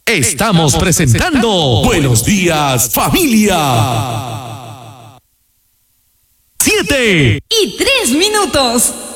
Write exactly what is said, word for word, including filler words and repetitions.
Estamos presentando Buenos Días, Familia. Siete y tres minutos.